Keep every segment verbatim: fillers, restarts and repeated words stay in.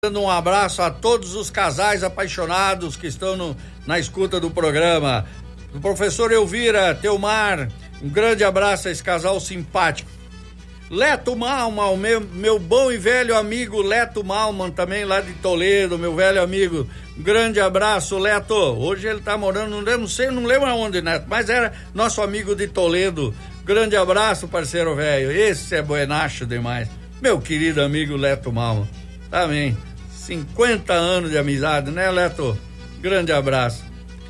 Dando um abraço a todos os casais apaixonados que estão no, na escuta do programa. O professor Elvira, Teomar, um grande abraço a esse casal simpático. Leto Malman, meu, meu bom e velho amigo Leto Malman, também lá de Toledo, meu velho amigo. Um grande abraço, Leto. Hoje ele tá morando, não sei, não lembro aonde, Neto, mas era nosso amigo de Toledo. Grande abraço, parceiro velho. Esse é buenacho demais. Meu querido amigo Leto Malman. Também. cinquenta anos de amizade, né, Leto? Grande abraço.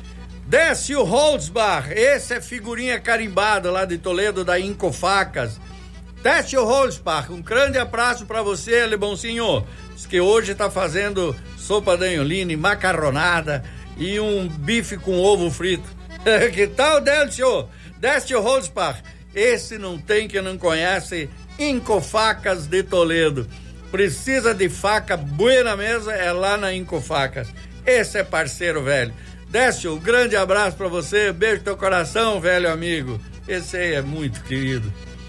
Décio Holzbach, esse é figurinha carimbada lá de Toledo, da Incofacas. Décio Holzbach, um grande abraço pra você, Leboncinho, que hoje tá fazendo sopa de anholine, macarronada e um bife com ovo frito. Que tal, Décio? Décio Holzbach, esse não tem que não conhece, Incofacas de Toledo. Precisa de faca boa na mesa, é lá na Incofacas. Esse é parceiro, velho. Décio, um grande abraço pra você, beijo no teu coração, velho amigo. Esse aí é muito querido.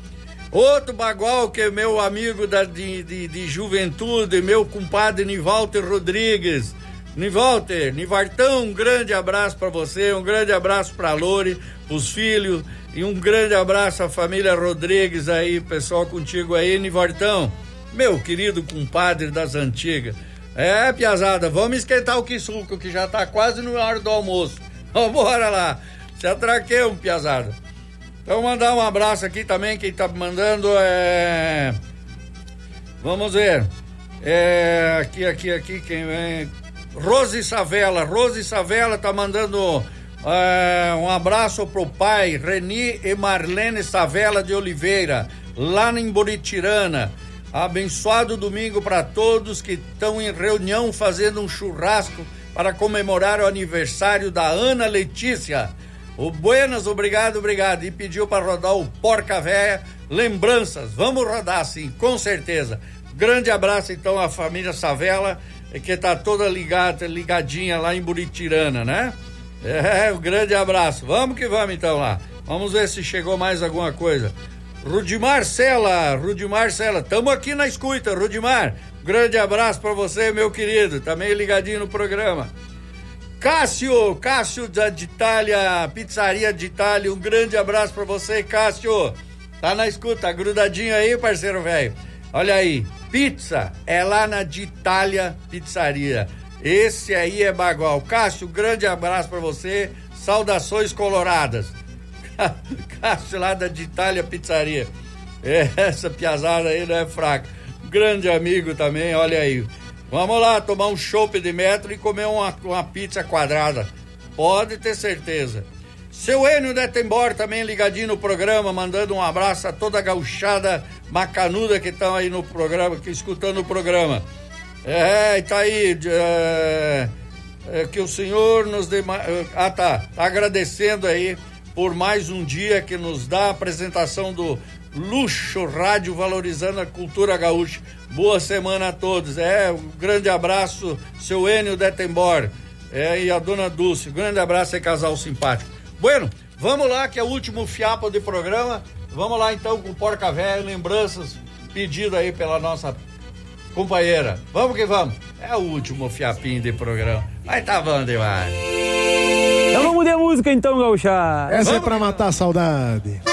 Outro bagual que é meu amigo da, de, de, de juventude, meu compadre Nivalter Rodrigues. Nivalter, Nivartão, um grande abraço pra você, um grande abraço pra Lore, os filhos, e um grande abraço à família Rodrigues aí, pessoal contigo aí, Nivartão. Meu querido compadre das antigas. É, piazada, vamos esquentar o quisuco, que já tá quase no hora do almoço. Vambora lá. Se atraqueu, piazada. Então, mandar um abraço aqui também, quem tá mandando é... Vamos ver. É... Aqui, aqui, aqui, quem vem... Rose Savela. Rose Savela tá mandando é... um abraço pro pai, Reni e Marlene Savela de Oliveira, lá em Buritirana. Abençoado domingo para todos que estão em reunião fazendo um churrasco para comemorar o aniversário da Ana Letícia. O Buenas, obrigado, obrigado. E pediu para rodar o Porca Véia Lembranças. Vamos rodar sim, com certeza. Grande abraço então à família Savela, que tá toda ligada, ligadinha lá em Buritirana, né? É, um grande abraço. Vamos que vamos então lá. Vamos ver se chegou mais alguma coisa. Rudimar Sela, Rudimar Sela, tamo aqui na escuta, Rudimar, grande abraço pra você, meu querido, também ligadinho no programa. Cássio, Cássio da de Itália, Pizzaria de Itália, um grande abraço pra você, Cássio, tá na escuta, grudadinho aí, parceiro velho, olha aí, pizza é lá na de Itália Pizzaria, esse aí é bagual. Cássio, grande abraço pra você, saudações coloradas. Cássio lá da de Itália Pizzaria. É, essa piazada aí não é fraca. Grande amigo também, olha aí. Vamos lá tomar um chopp de metro e comer uma, uma pizza quadrada. Pode ter certeza. Seu Enio Detembor também ligadinho no programa, mandando um abraço a toda a gauchada macanuda que estão aí no programa, que escutando o programa. É, tá aí. É, é, que o senhor nos dê. Ah, tá. Tá agradecendo aí por mais um dia que nos dá a apresentação do Luxo Rádio, valorizando a cultura gaúcha. Boa semana a todos. É, um grande abraço, seu Enio Detembor, é, e a dona Dulce. Grande abraço aí, casal simpático. Bueno, vamos lá, que é o último fiapo de programa. Vamos lá então com Porca Véia, lembranças, pedido aí pela nossa companheira. Vamos que vamos. É o último fiapinho de programa. Mas tá bom demais. Então vamos de música então, gauchá. Essa vamos. É pra matar a saudade.